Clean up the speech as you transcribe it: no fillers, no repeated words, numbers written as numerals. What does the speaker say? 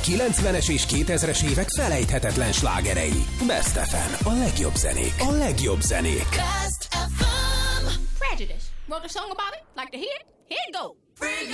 90-es és 2000-es évek felejthetetlen slágerei. Best FM. A legjobb zenék. A legjobb zenék. Best FM. Prejudice. Wrote a song about it? Like to hear it? Here it goes.